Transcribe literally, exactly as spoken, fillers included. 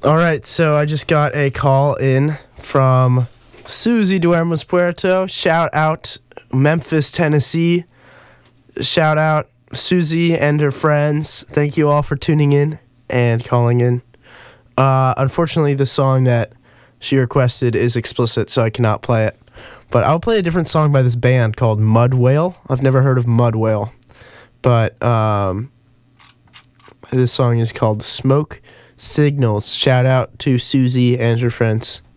All right, so I just got a call in from Susie Duermas Puerto. Shout out Memphis, Tennessee. Shout out Susie and her friends. Thank you all for tuning in and calling in. Uh, unfortunately, the song that she requested is explicit, so I cannot play it. But I'll play a different song by this band called Mud Whale. I've never heard of Mud Whale, but um, this song is called Smoke Signals. Shout out to Susie and her friends.